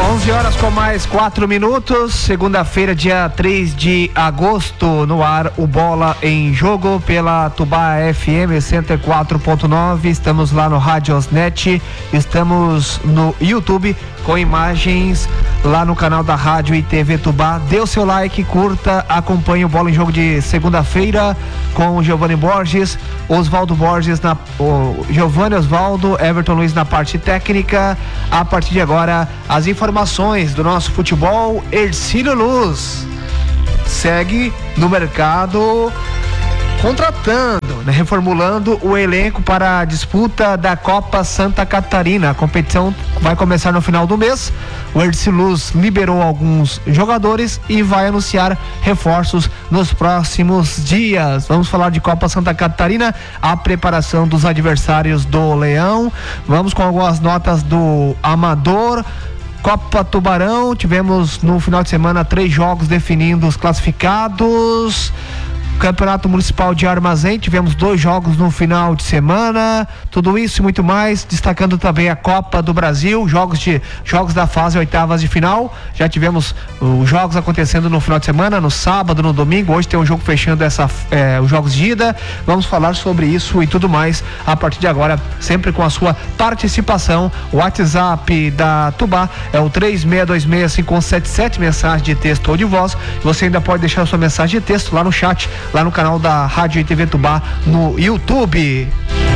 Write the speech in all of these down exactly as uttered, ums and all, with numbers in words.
onze horas com mais quatro minutos, segunda-feira, dia três de agosto, no ar o Bola em Jogo pela Tubá F M cento e quatro ponto nove. Estamos lá no Radiosnet, estamos no YouTube com imagens lá no canal da Rádio e T V Tubá. Dê o seu like, curta, acompanhe o Bola em Jogo de segunda-feira com o Giovanni Borges, Oswaldo Borges, na, o Giovanni Oswaldo, Everton Luiz na parte técnica. A partir de agora, as informações do nosso futebol. Hercílio Luz segue no mercado contratando, né, reformulando o elenco para a disputa da Copa Santa Catarina. A competição vai começar no final do mês. O Hercílio Luz liberou alguns jogadores e vai anunciar reforços nos próximos dias. Vamos falar de Copa Santa Catarina, a preparação dos adversários do Leão. Vamos com algumas notas do Amador. Copa Tubarão, tivemos no final de semana três jogos definindo os classificados. Campeonato Municipal de Armazém, tivemos dois jogos no final de semana. Tudo isso e muito mais, destacando também a Copa do Brasil, jogos de jogos da fase oitavas de final. Já tivemos os uh, jogos acontecendo no final de semana, no sábado, no domingo. Hoje tem um jogo fechando essa, eh, os jogos de ida. Vamos falar sobre isso e tudo mais a partir de agora, sempre com a sua participação. O WhatsApp da Tubá é o três seis dois seis cinco um sete sete, mensagem de texto ou de voz. Você ainda pode deixar a sua mensagem de texto lá no chat, lá no canal da Rádio e T V Tubá no YouTube.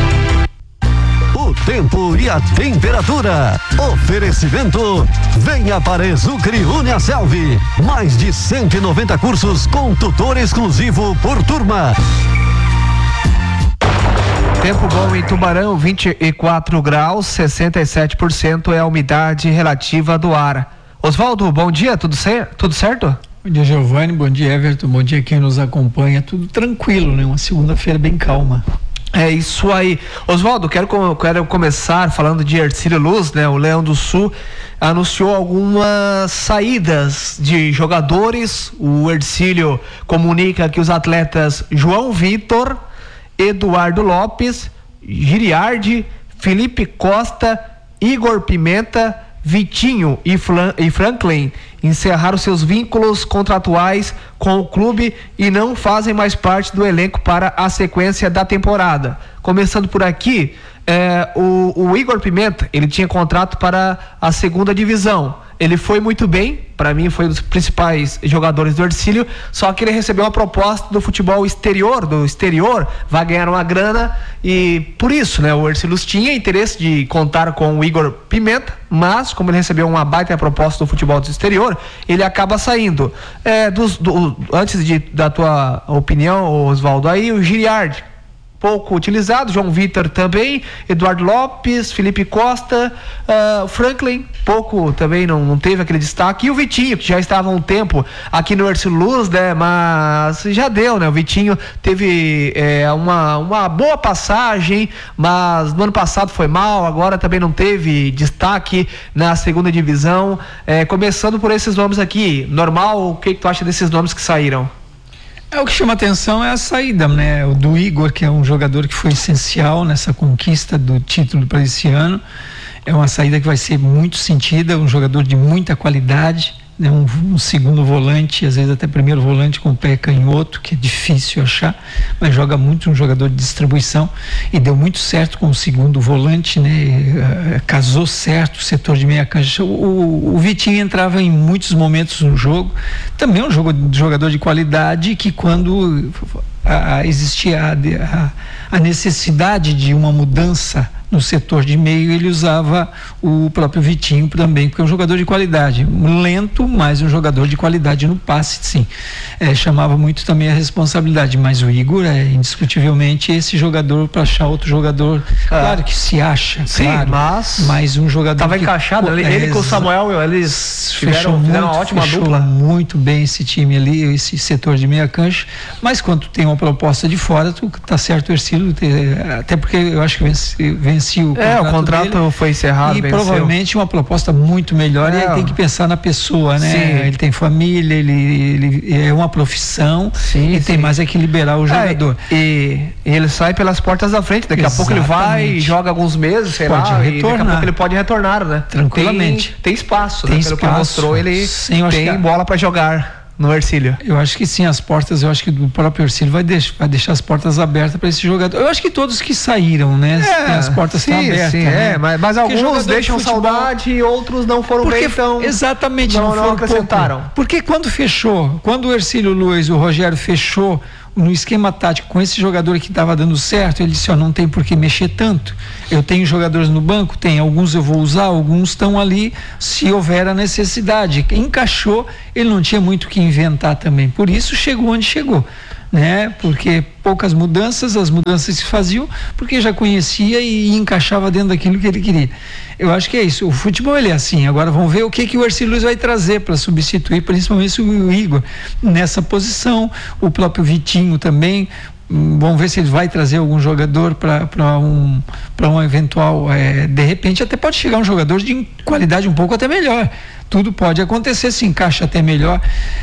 O tempo e a temperatura. Oferecimento. Venha para Exucre Uniaselv. Mais de cento e noventa cursos com tutor exclusivo por turma. Tempo bom em Tubarão, vinte e quatro graus, sessenta e sete por cento é a umidade relativa do ar. Oswaldo, bom dia, tudo, cer- tudo certo? Bom dia, Giovanni, bom dia, Everton, bom dia quem nos acompanha. Tudo tranquilo, né? Uma segunda-feira bem calma. É isso aí. Oswaldo, quero, quero começar falando de Hercílio Luz, né? O Leão do Sul anunciou algumas saídas de jogadores. O Hercílio comunica que os atletas João Vitor, Eduardo Lopes, Giriardi, Felipe Costa, Igor Pimenta, Vitinho e, Flan, e Franklin encerraram seus vínculos contratuais com o clube e não fazem mais parte do elenco para a sequência da temporada. Começando por aqui, é, o, o Igor Pimenta, ele tinha contrato para a segunda divisão. Ele foi muito bem, para mim foi um dos principais jogadores do Hercílio, só que ele recebeu uma proposta do futebol exterior, do exterior, vai ganhar uma grana e por isso, né, o Hercílio tinha interesse de contar com o Igor Pimenta, mas como ele recebeu uma baita proposta do futebol do exterior, ele acaba saindo. É, dos, do, antes de, da tua opinião, Oswaldo, aí o Giriardi, pouco utilizado, João Vitor também, Eduardo Lopes, Felipe Costa, uh, Franklin, pouco também não, não teve aquele destaque, e o Vitinho, que já estava há um tempo aqui no Hercílio Luz, né, mas já deu, né, o Vitinho teve é, uma, uma boa passagem, mas no ano passado foi mal, agora também não teve destaque na segunda divisão. É, começando por esses nomes aqui, normal, o que, que tu acha desses nomes que saíram? É, o que chama atenção é a saída, né? O do Igor, que é um jogador que foi essencial nessa conquista do título para esse ano. É uma saída que vai ser muito sentida, um jogador de muita qualidade, né? um, um segundo volante, às vezes até primeiro volante com o pé canhoto, que é difícil achar, mas joga muito, um jogador de distribuição, e deu muito certo com o segundo volante, né? Uh, casou certo o setor de meia cancha. O, o, o Vitinho entrava em muitos momentos no jogo, também é um jogo, jogador de qualidade, que quando a, a existia a, a necessidade de uma mudança no setor de meio, ele usava o próprio Vitinho também, porque é um jogador de qualidade, lento, mas um jogador de qualidade no passe, sim. É, chamava muito também a responsabilidade, mas o Igor é indiscutivelmente esse jogador para achar outro jogador, ah, claro que se acha, sim, claro, mas mas um jogador estava encaixado, ele, ele com o Samuel, eles fizeram, fizeram uma ótima fechou dupla. Muito bem esse time ali, esse setor de meia cancha, mas quando tem uma proposta de fora, tu tá certo, o Hercílio, até porque eu acho que vem vencia o contrato. É, o contrato dele, foi encerrado. E venceu. provavelmente uma proposta muito melhor. É. E aí tem que pensar na pessoa, né? Sim. Ele tem família, ele, ele é uma profissão. Sim, e sim. tem mais é que liberar o jogador. É, e, e ele sai pelas portas da frente. Daqui Exatamente. a pouco ele vai e joga alguns meses, sei pode lá. Retornar. E daqui a pouco ele pode retornar, né? Tranquilamente. Tem, tem espaço, tem né? espaço. Pelo que mostrou, ele sim, tem que... bola para jogar no Ercílio. Eu acho que sim, as portas, eu acho que o próprio Ercílio vai deixar, vai deixar as portas abertas para esse jogador. Eu acho que todos que saíram, né? É, as portas sim, estão abertas. Sim, né? é, mas, mas alguns deixam de saudade e outros não foram porque, bem, então exatamente, não, não, não foram acrescentaram. Pouco. Porque quando fechou, quando o Ercílio Luiz, o Rogério fechou no esquema tático com esse jogador que estava dando certo, ele disse, ó, não tem por que mexer tanto. Eu tenho jogadores no banco, tem, alguns eu vou usar, alguns estão ali se houver a necessidade. Encaixou, ele não tinha muito o que inventar também. Por isso chegou onde chegou, né? Porque poucas mudanças, as mudanças se faziam porque já conhecia e encaixava dentro daquilo que ele queria. Eu acho que é isso. O futebol ele é assim. Agora vamos ver o que que o Ercílio Luiz vai trazer para substituir, principalmente o Igor nessa posição, o próprio Vitinho também. Vamos ver se ele vai trazer algum jogador para um, para um eventual, é, de repente até pode chegar um jogador de qualidade um pouco até melhor. Tudo pode acontecer, se encaixa até melhor.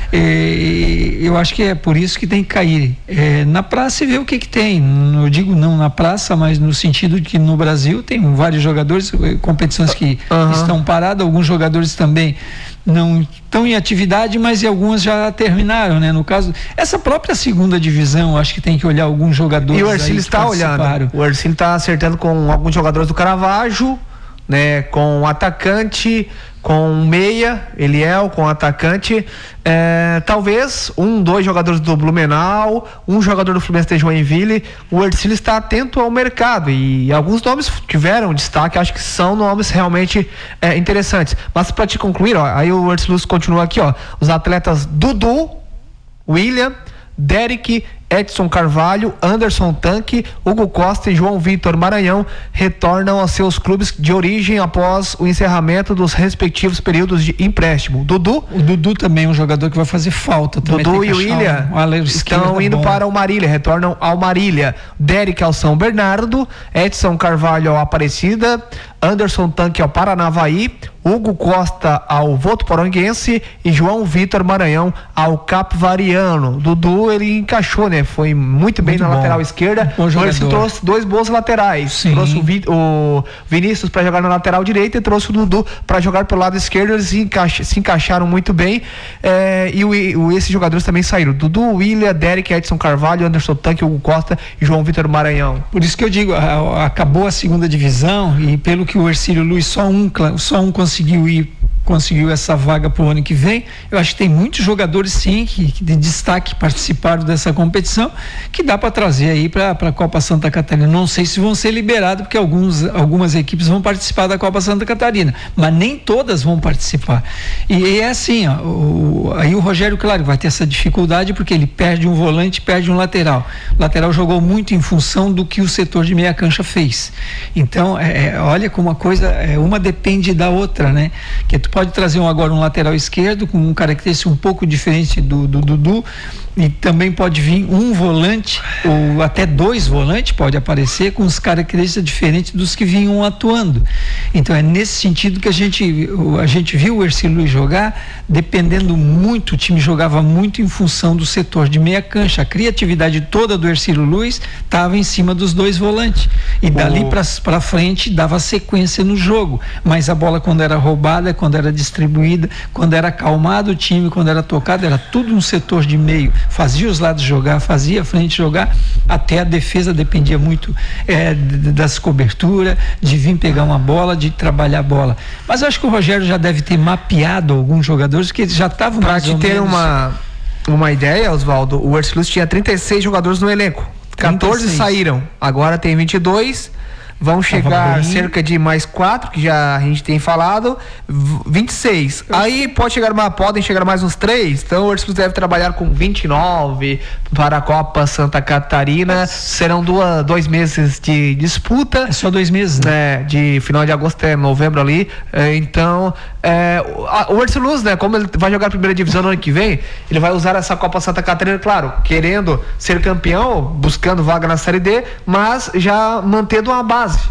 É, eu acho que é por isso que tem que cair é, na praça e ver o que que tem. Eu digo não na praça, mas no sentido de que no Brasil tem vários jogadores, competições que uhum. estão paradas, alguns jogadores também não estão em atividade, mas algumas já terminaram, né? No caso, essa própria segunda divisão, acho que tem que olhar alguns jogadores. E o Ercílio está olhando. O Ercílio está acertando com alguns jogadores do Caravaggio, né? Com o atacante, com o meia, Eliel, com o atacante, é, talvez um, dois jogadores do Blumenau, um jogador do Fluminense de Joinville. O Ercílio está atento ao mercado e alguns nomes tiveram destaque, acho que são nomes realmente é, interessantes. Mas para te concluir, ó, aí o Ercílio continua aqui, ó, os atletas Dudu, William, Derek, Edson Carvalho, Anderson Tanque, Hugo Costa e João Vitor Maranhão retornam aos seus clubes de origem após o encerramento dos respectivos períodos de empréstimo. Dudu? O Dudu também é um jogador que vai fazer falta. Também Dudu e o William um, um estão indo bom. para o Marília, retornam ao Marília. Derek ao São Bernardo, Edson Carvalho ao Aparecida, Anderson Tanque ao Paranavaí, Hugo Costa ao Votuporanguense e João Vitor Maranhão ao Capivariano. Dudu, ele encaixou, né? Foi muito bem muito na bom. lateral esquerda. Ele trouxe dois bons laterais. Sim. Trouxe o, Vi, o Vinícius para jogar na lateral direita e trouxe o Dudu para jogar pelo lado esquerdo. Eles se, encaixa, se encaixaram muito bem. É, e o, o, esses jogadores também saíram. Dudu, William, Derek, Edson Carvalho, Anderson Tanque, Hugo Costa e João Vitor Maranhão. Por isso que eu digo, a, a, acabou a segunda divisão e pelo que o Ercílio Luiz só um, só um conseguiu ir conseguiu essa vaga para o ano que vem. Eu acho que tem muitos jogadores sim que, que de destaque participaram dessa competição que dá para trazer aí para a Copa Santa Catarina. Não sei se vão ser liberados porque alguns, algumas equipes vão participar da Copa Santa Catarina, mas nem todas vão participar. E, e é assim, ó, o, aí o Rogério, claro, vai ter essa dificuldade porque ele perde um volante, perde um lateral. O lateral jogou muito em função do que o setor de meia cancha fez. Então, é, olha como a coisa, é, uma depende da outra, né? Que tu pode trazer um, agora um lateral esquerdo com um característica um pouco diferente do Dudu, e também pode vir um volante ou até dois volantes, pode aparecer com os características diferentes dos que vinham atuando. Então é nesse sentido que a gente a gente viu o Ercílio Luiz jogar, dependendo muito, o time jogava muito em função do setor de meia cancha. A criatividade toda do Ercílio Luiz estava em cima dos dois volantes e dali para frente dava sequência no jogo, mas a bola quando era roubada, quando era distribuída, quando era acalmado o time, quando era tocado, era tudo um setor de meio, fazia os lados jogar, fazia a frente jogar, até a defesa dependia muito é, das coberturas, de vir pegar uma bola, de trabalhar a bola. Mas eu acho que o Rogério já deve ter mapeado alguns jogadores que já estavam mais ou menos... Para te ter uma, uma ideia, Oswaldo, o Ercílio Luiz tinha trinta e seis jogadores no elenco, quatorze trinta e seis saíram, agora tem vinte e dois. Vão chegar cerca de mais quatro, que já a gente tem falado, vinte e seis. Aí pode chegar mais, podem chegar mais uns três. Então o Ercílio deve trabalhar com vinte e nove para a Copa Santa Catarina. Serão duas, dois meses de disputa. É só dois meses, né? né? De final de agosto até novembro ali. Então, é, o Ercílio Luiz, né? Como ele vai jogar a primeira divisão no ano que vem, ele vai usar essa Copa Santa Catarina, claro, querendo ser campeão, buscando vaga na Série D, mas já mantendo uma base.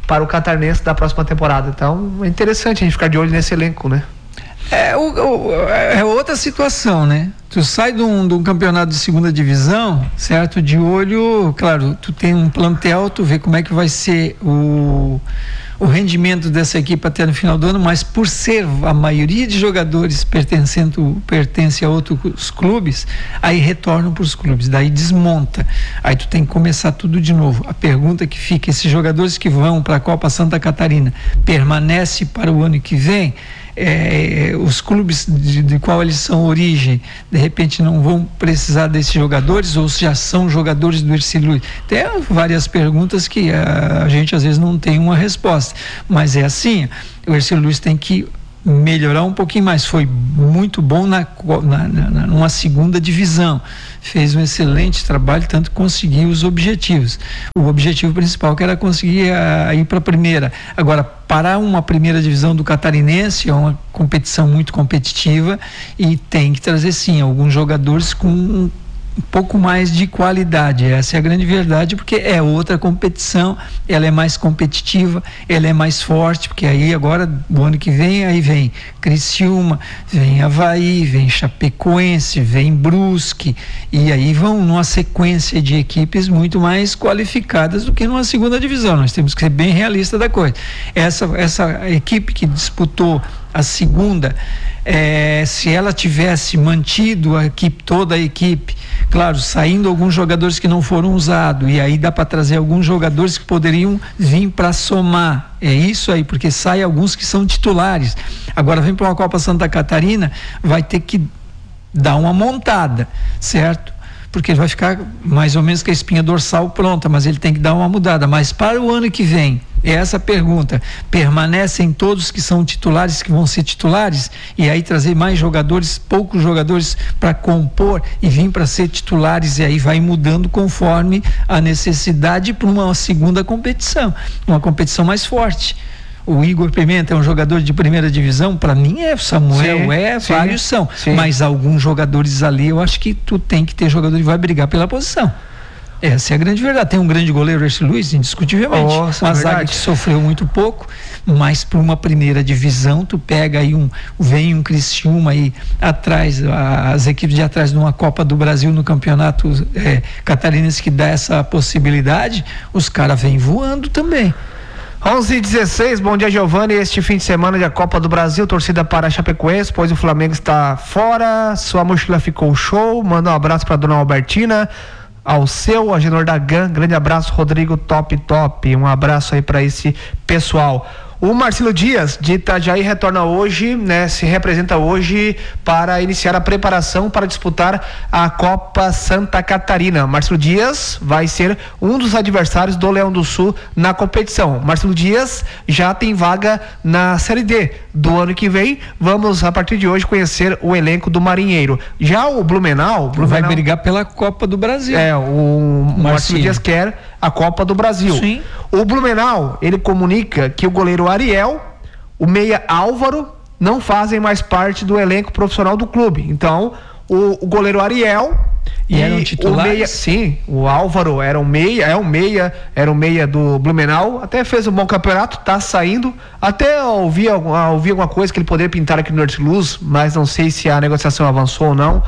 para o Catarinense da próxima temporada. Então é interessante a gente ficar de olho nesse elenco, né? É, o, o, é outra situação, né? Tu sai de um, de um campeonato de segunda divisão, certo? De olho, claro, tu tem um plantel, tu vê como é que vai ser o, o rendimento dessa equipe até no final do ano, mas por ser a maioria de jogadores pertencendo, pertence a outros clubes, aí retornam para os clubes, daí desmonta, aí tu tem que começar tudo de novo. A pergunta que fica, esses jogadores que vão para a Copa Santa Catarina, permanece para o ano que vem? É, os clubes de, de qual eles são origem, de repente não vão precisar desses jogadores ou já são jogadores do Hercílio Luz? Tem várias perguntas que a, a gente às vezes não tem uma resposta, mas é assim, o Hercílio Luz tem que melhorar um pouquinho mais. Foi muito bom na, na, na numa segunda divisão, fez um excelente trabalho, tanto que conseguiu os objetivos. O objetivo principal que era conseguir a, a ir para a primeira. Agora, para uma primeira divisão do Catarinense é uma competição muito competitiva e tem que trazer sim alguns jogadores com um um pouco mais de qualidade. Essa é a grande verdade, porque é outra competição, ela é mais competitiva, ela é mais forte, porque aí agora, o ano que vem, aí vem Criciúma, vem Avaí, vem Chapecoense, vem Brusque, e aí vão numa sequência de equipes muito mais qualificadas do que numa segunda divisão. Nós temos que ser bem realistas da coisa. Essa, essa equipe que disputou a segunda, é, se ela tivesse mantido a equipe, toda a equipe, claro, saindo alguns jogadores que não foram usados, e aí dá para trazer alguns jogadores que poderiam vir para somar, é isso aí, porque sai alguns que são titulares. Agora vem para uma Copa Santa Catarina, vai ter que dar uma montada, certo? Porque ele vai ficar mais ou menos com a espinha dorsal pronta, mas ele tem que dar uma mudada. Mas para o ano que vem, é essa pergunta, permanecem todos que são titulares, que vão ser titulares, e aí trazer mais jogadores, poucos jogadores para compor e vir para ser titulares, e aí vai mudando conforme a necessidade para uma segunda competição, uma competição mais forte. O Igor Pimenta é um jogador de primeira divisão, para mim é, Samuel sim, é, sim, vários são, sim. Mas alguns jogadores ali, eu acho que tu tem que ter jogador que vai brigar pela posição. Essa é a grande verdade. Tem um grande goleiro, Hercílio Luz, indiscutivelmente. Nossa, uma zaga que sofreu muito pouco, mas por uma primeira divisão, tu pega aí um, vem um Criciúma aí atrás, as equipes de atrás de uma Copa do Brasil no campeonato é, catarinense que dá essa possibilidade, os caras vêm voando também. onze e dezesseis, bom dia, Giovanni. Este fim de semana da Copa do Brasil, torcida para a Chapecoense, pois o Flamengo está fora, sua mochila ficou show. Manda um abraço para dona Albertina, ao seu Agenor da Gan, grande abraço, Rodrigo, top, top, um abraço aí para esse pessoal. O Marcelo Dias, de Itajaí, retorna hoje, né, se representa hoje para iniciar a preparação para disputar a Copa Santa Catarina. Marcelo Dias vai ser um dos adversários do Leão do Sul na competição. Marcelo Dias já tem vaga na Série D do ano que vem. Vamos, a partir de hoje, conhecer o elenco do Marinheiro. Já o Blumenau... Blumenau vai brigar pela Copa do Brasil. É, o Marcelo Dias quer a Copa do Brasil. Sim. O Blumenau, ele comunica que o goleiro Ariel, o meia Álvaro, não fazem mais parte do elenco profissional do clube. Então, o, o goleiro Ariel e, e eram titulares? O meia, sim, o Álvaro era um meia, é um meia, era um meia do Blumenau, até fez um bom campeonato, tá saindo, até ouvi, ouvi alguma coisa que ele poderia pintar aqui no Norte Luz, mas não sei se a negociação avançou ou não.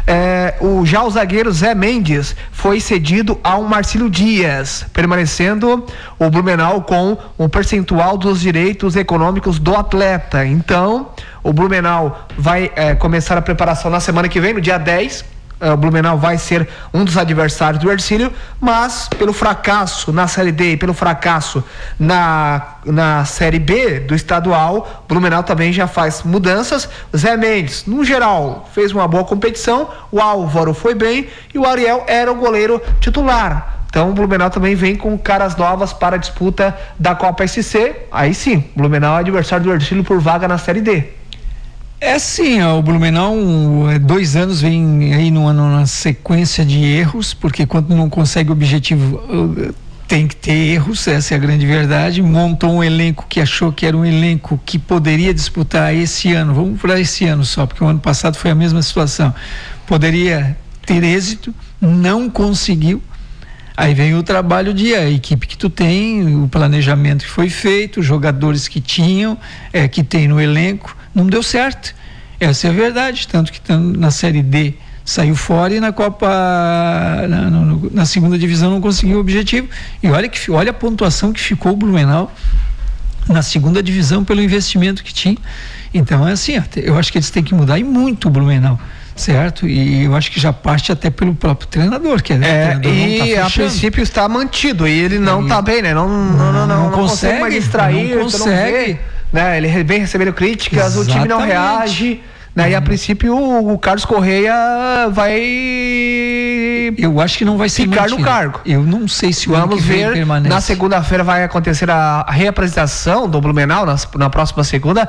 É, o, já o zagueiro Zé Mendes foi cedido ao Marcelo Dias, permanecendo o Blumenau com um percentual dos direitos econômicos do atleta. Então, o Blumenau vai é, começar a preparação na semana que vem, no dia dez. O Blumenau vai ser um dos adversários do Hercílio, mas pelo fracasso na Série D e pelo fracasso na, na Série B do estadual, o Blumenau também já faz mudanças. Zé Mendes, no geral, fez uma boa competição, o Álvaro foi bem e o Ariel era o goleiro titular. Então o Blumenau também vem com caras novas para a disputa da Copa S C. Aí sim, o Blumenau é adversário do Hercílio por vaga na Série D. É sim, o Blumenau dois anos vem aí numa, numa sequência de erros, porque quando não consegue o objetivo tem que ter erros, essa é a grande verdade. Montou um elenco que achou que era um elenco que poderia disputar esse ano, vamos para esse ano só, porque o ano passado foi a mesma situação, poderia ter êxito, não conseguiu. Aí vem o trabalho de a equipe que tu tem, o planejamento que foi feito, os jogadores que tinham, é, que tem no elenco, não deu certo. Essa é a verdade, tanto que na Série D saiu fora e na Copa, na, na, na segunda divisão não conseguiu o objetivo. E olha, que, olha a pontuação que ficou o Blumenau na segunda divisão pelo investimento que tinha. Então é assim, eu acho que eles têm que mudar e muito o Blumenau, certo? E eu acho que já parte até pelo próprio treinador, que é, é o treinador e não tá a princípio está mantido e ele não está bem, né? Não, não, não, não, não, não consegue, consegue mais distrair, não consegue. Não vê, né? Ele vem recebendo críticas, exatamente. O time não reage. Né? Uhum. E a princípio o, o Carlos Correia vai, eu acho que não vai ser ficar mantido. no cargo. Eu não sei se o vamos ano que ver. Permanece. Na segunda-feira vai acontecer a, a reapresentação do Blumenau na, na próxima segunda,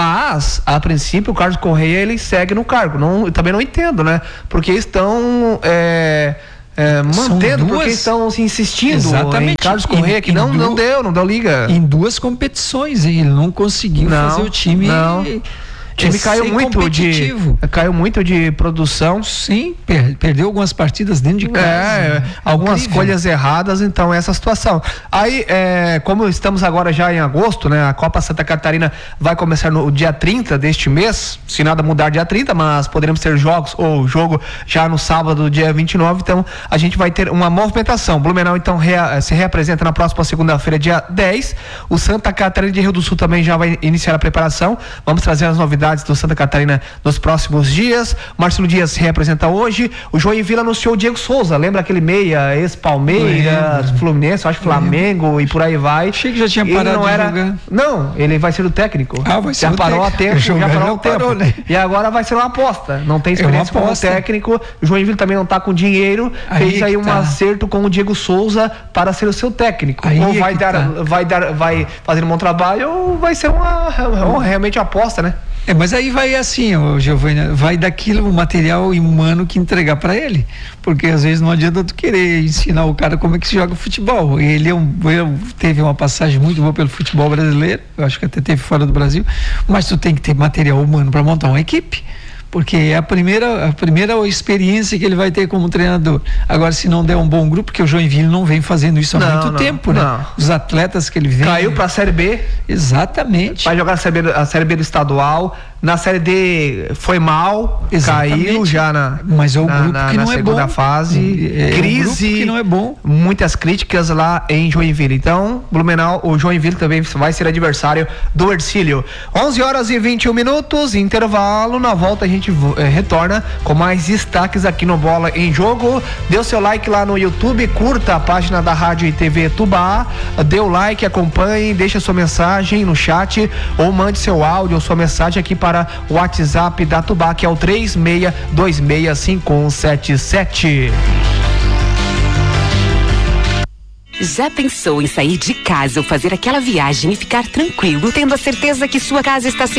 mas a princípio o Carlos Correia ele segue no cargo. Não, eu também não entendo, né? Porque estão é, é, mantendo, duas... porque estão se insistindo exatamente. Em Carlos Correia, em, que em não, du... não deu, não deu liga. Em duas competições, ele não conseguiu não, fazer o time. Não. O time é caiu muito de caiu muito de produção. Sim, per, perdeu algumas partidas dentro de casa. É, algumas escolhas erradas, então essa situação. Aí, é, como estamos agora já em agosto, né? A Copa Santa Catarina vai começar no dia trinta deste mês, se nada mudar dia trinta, mas poderemos ter jogos ou jogo já no sábado, dia vinte e nove, então a gente vai ter uma movimentação. Blumenau então rea, se reapresenta na próxima segunda-feira, dia dez. O Santa Catarina de Rio do Sul também já vai iniciar a preparação. Vamos trazer as novidades do Santa Catarina nos próximos dias. Marcelo Dias se representa hoje. O Joinville anunciou o Diego Souza, lembra aquele meia, ex-Palmeiras, Fluminense, acho Flamengo e por aí vai. Achei que já tinha parado ele não de era... jogar. Não, ele vai ser o técnico. Ah, vai ser já o parou técnico. a tempo, já parou o tempo. Parou, né? E agora vai ser uma aposta. Não tem experiência é como técnico. O Joinville também não está com dinheiro. Aí fez aí um tá. acerto com o Diego Souza para ser o seu técnico. Aí ou vai dar, tá. vai dar, vai fazer um bom trabalho, ou vai ser uma, uma realmente uma aposta, né? É, mas aí vai assim, ô, Giovânia, vai daquilo, o material humano que entregar para ele, porque às vezes não adianta tu querer ensinar o cara como é que se joga futebol. Ele é um, ele teve uma passagem muito boa pelo futebol brasileiro, eu acho que até teve fora do Brasil, mas tu tem que ter material humano para montar uma equipe, porque é a primeira, a primeira experiência que ele vai ter como treinador. Agora, se não der um bom grupo, porque o Joinville não vem fazendo isso há não, muito não, tempo, né? Não. Os atletas que ele vem... Caiu para a Série B. Exatamente. Vai jogar a Série B, a Série B do estadual. Na Série D foi mal, exatamente. Caiu já na, Mas é o na, grupo na, que na não segunda é bom. fase. É crise, um grupo que não é bom. Muitas críticas lá em Joinville. Então, Blumenau, o Joinville também vai ser adversário do Hercílio. onze horas e vinte e um minutos, intervalo. Na volta a gente é, retorna com mais destaques aqui no Bola em Jogo. Dê o seu like lá no YouTube, curta a página da Rádio e T V Tubá, dê o like, acompanhe, deixe a sua mensagem no chat ou mande seu áudio ou sua mensagem aqui para o WhatsApp da Tubá, que é o três seis dois seis cinco um sete sete. Já pensou em sair de casa ou fazer aquela viagem e ficar tranquilo, tendo a certeza que sua casa está segura?